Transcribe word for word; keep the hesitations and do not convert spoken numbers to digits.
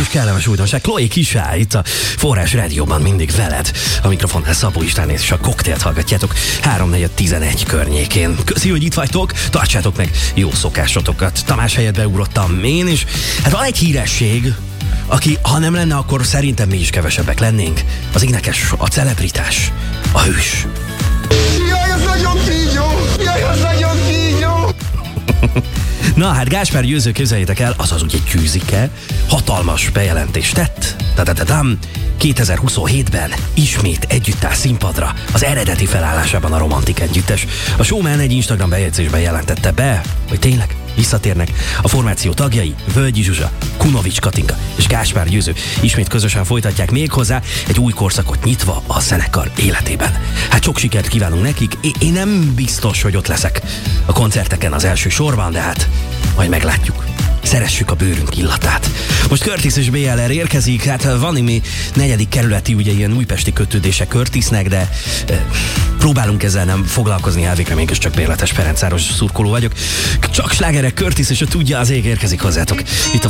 és kellemes újdonság. Chloe Kisá itt a Forrás Rádióban mindig veled. A mikrofonnál Szabó István és a koktélt hallgatjátok három negyven tizenegy környékén. Köszi, hogy itt vagytok, tartsátok meg jó szokásotokat. Tamás helyett beugrottam én, és hát van egy híresség, aki, ha nem lenne, akkor szerintem mi is kevesebbek lennénk. Az énekes, a celebritás, a hős. Jaj, az nagyon kígyó! Jaj, az nagyon kígyó! Na hát Gáspár Győző, képzeljétek el, azaz ugye Győzike, hatalmas bejelentést tett. Ta-ta-ta-tam. kétezer-huszonhétben ismét együtt áll színpadra, az eredeti felállásában a Romantik együttes. A showman egy Instagram bejegyzésben jelentette be, hogy tényleg visszatérnek a formáció tagjai, Völgyi Zsuzsa, Kunovics Katinka és Gáspár Győző ismét közösen folytatják méghozzá egy új korszakot nyitva a zenekar életében. Hát sok sikert kívánunk nekik, én nem biztos, hogy ott leszek a koncerteken az első sorban, de hát majd meglátjuk. Szeressük a bőrünk illatát. Most Curtis és bé el er érkezik, hát van némi negyedik kerületi, ugye ilyen újpesti kötődése Curtisnek, de e, próbálunk ezzel nem foglalkozni, elvégre mégis csak Bérletes Ferencváros szurkoló vagyok. Csak slágerek, Curtis, és a tudja az ég érkezik hozzátok. Itt a